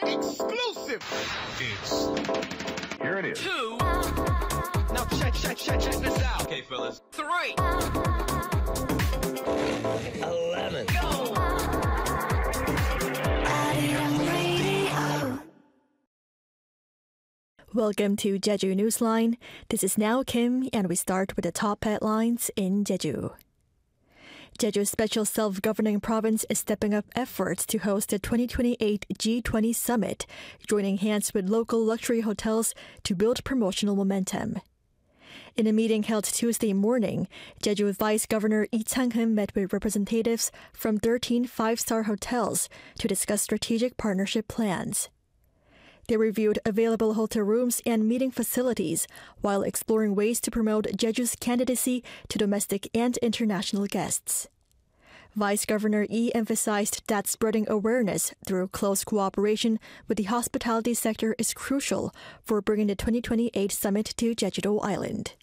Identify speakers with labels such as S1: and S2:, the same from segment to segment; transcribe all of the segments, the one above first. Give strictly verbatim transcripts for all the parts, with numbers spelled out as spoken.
S1: Exclusive.
S2: It's here it is.
S1: Two. Now check, check, check, check this out. Okay, fellas. Three. Eleven. Go.
S3: Welcome to Jeju Newsline. This is now Kim, and we start with the top headlines in Jeju. Jeju's special self-governing province is stepping up efforts to host the twenty twenty-eight G twenty summit, joining hands with local luxury hotels to build promotional momentum. In a meeting held Tuesday morning, Jeju Vice Governor Lee Chang-hun met with representatives from thirteen five-star hotels to discuss strategic partnership plans. They reviewed available hotel rooms and meeting facilities while exploring ways to promote Jeju's candidacy to domestic and international guests. Vice Governor Lee emphasized that spreading awareness through close cooperation with the hospitality sector is crucial for bringing the twenty twenty-eight summit to Jeju-do Island.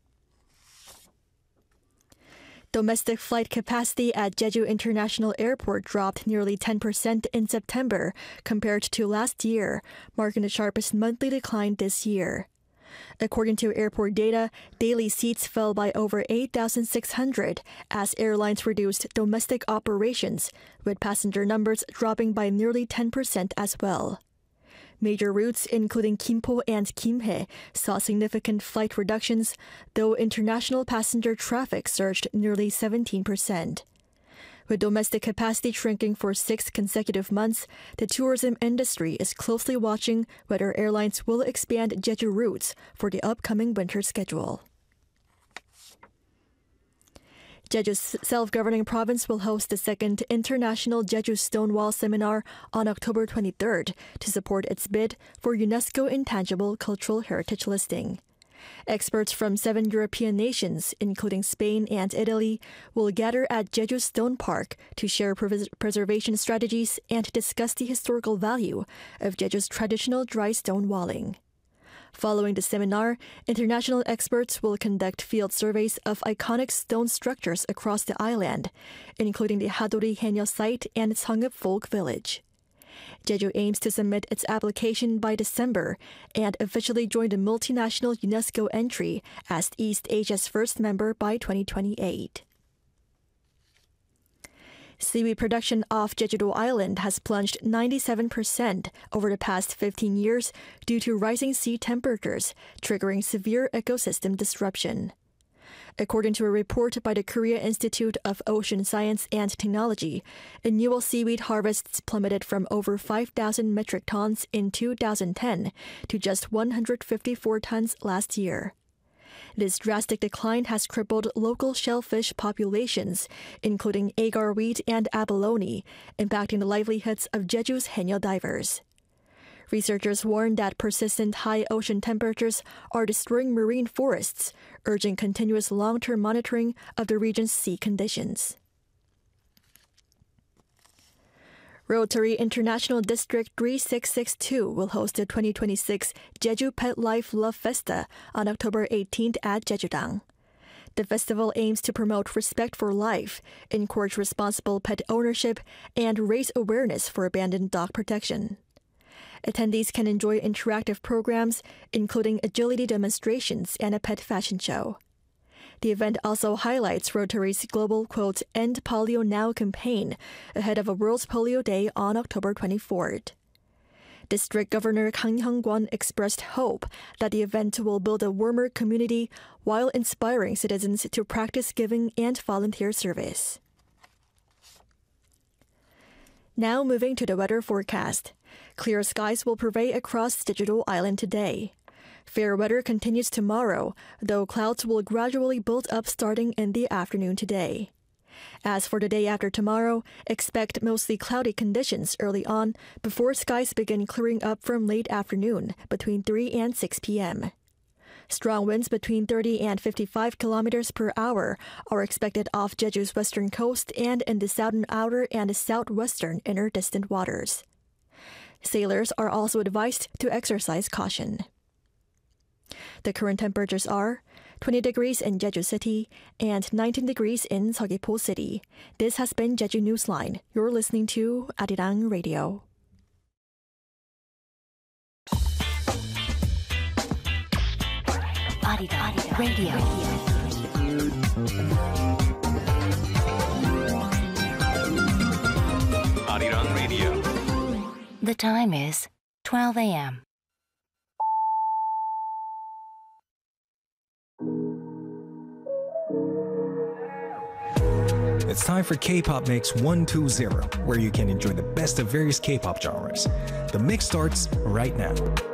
S3: Domestic flight capacity at Jeju International Airport dropped nearly ten percent in September compared to last year, marking the sharpest monthly decline this year. According to airport data, daily seats fell by over eight thousand six hundred as airlines reduced domestic operations, with passenger numbers dropping by nearly ten percent as well. Major routes, including Gimpo and Gimhae, saw significant flight reductions, though international passenger traffic surged nearly seventeen percent. With domestic capacity shrinking for six consecutive months, the tourism industry is closely watching whether airlines will expand Jeju routes for the upcoming winter schedule. Jeju's self-governing province will host the second International Jeju Stonewall Seminar on October twenty-third to support its bid for UNESCO Intangible Cultural Heritage listing. Experts from seven European nations, including Spain and Italy, will gather at Jeju Stone Park to share pres- preservation strategies and discuss the historical value of Jeju's traditional dry stone walling. Following the seminar, international experts will conduct field surveys of iconic stone structures across the island, including the Hadori Haenyeo site and Seongup Folk Village. Jeju aims to submit its application by December and officially join the multinational UNESCO entry as East Asia's first member by twenty twenty-eight. Seaweed production off Jeju-do Island has plunged ninety-seven percent over the past fifteen years due to rising sea temperatures, triggering severe ecosystem disruption. According to a report by the Korea Institute of Ocean Science and Technology, annual seaweed harvests plummeted from over five thousand metric tons in two thousand ten to just one hundred fifty-four tons last year. This drastic decline has crippled local shellfish populations, including agarweed and abalone, impacting the livelihoods of Jeju's Haenyeo divers. Researchers warn that persistent high ocean temperatures are destroying marine forests, urging continuous long-term monitoring of the region's sea conditions. Rotary International District three six six two will host the twenty twenty-six Jeju Pet Life Love Festa on October eighteenth at Jeju-dang. The festival aims to promote respect for life, encourage responsible pet ownership, and raise awareness for abandoned dog protection. Attendees can enjoy interactive programs, including agility demonstrations and a pet fashion show. The event also highlights Rotary's global, quote, End Polio Now campaign ahead of a World Polio Day on October twenty-fourth. District Governor Kang Hyung-kwon expressed hope that the event will build a warmer community while inspiring citizens to practice giving and volunteer service. Now moving to the weather forecast. Clear skies will prevail across Jeju-do Island today. Fair weather continues tomorrow, though clouds will gradually build up starting in the afternoon today. As for the day after tomorrow, expect mostly cloudy conditions early on before skies begin clearing up from late afternoon between three and six p.m. Strong winds between thirty and fifty-five kilometers per hour are expected off Jeju's western coast and in the southern outer and southwestern inner distant waters. Sailors are also advised to exercise caution. The current temperatures are twenty degrees in Jeju City and nineteen degrees in Seogwipo City. This has been Jeju Newsline. You're listening to Arirang Radio.
S4: Arirang Radio.
S1: Arirang Radio.
S4: The time is twelve a.m.
S5: It's time for K-Pop Mix one two zero, where you can enjoy the best of various K-pop genres. The mix starts right now.